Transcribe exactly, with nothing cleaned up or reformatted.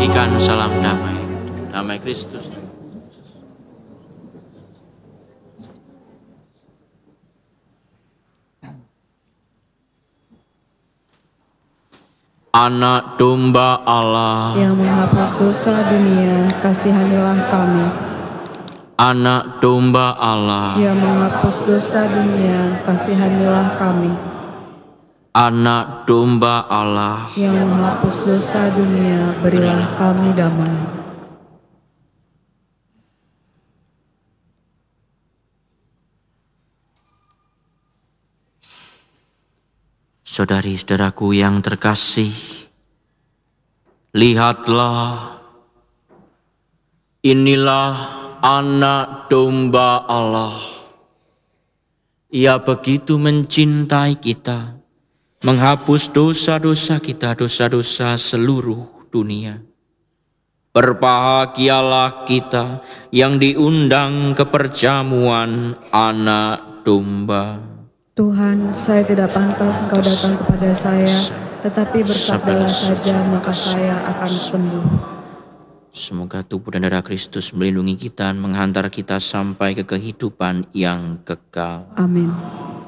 bagikan salam damai. Damai Kristus. Anak domba Allah yang menghapus dosa dunia, kasihanilah kami. Anak domba Allah yang menghapus dosa dunia, kasihanilah kami. Anak domba Allah yang menghapus dosa dunia, berilah kami damai. Saudari-saudaraku yang terkasih, lihatlah, inilah anak domba Allah. Ia begitu mencintai kita, menghapus dosa-dosa kita, dosa-dosa seluruh dunia. Berbahagialah kita yang diundang ke perjamuan anak domba. Tuhan, saya tidak pantas Engkau datang kepada saya, tetapi bersabdalah saja, maka saya akan sembuh. Semoga tubuh dan darah Kristus melindungi kita dan menghantar kita sampai ke kehidupan yang kekal. Amin.